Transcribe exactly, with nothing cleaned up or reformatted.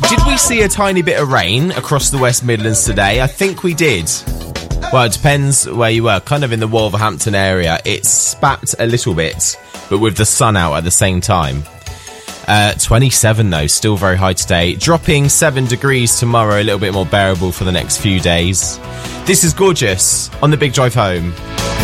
Did we see a tiny bit of rain across the West Midlands today? I think we did. Well, it depends where you were. Kind of in the Wolverhampton area, it spat a little bit, but with the sun out at the same time. Uh, twenty-seven though, still very high today. Dropping seven degrees tomorrow, a little bit more bearable for the next few days. This is Gorgeous on the Big Drive Home.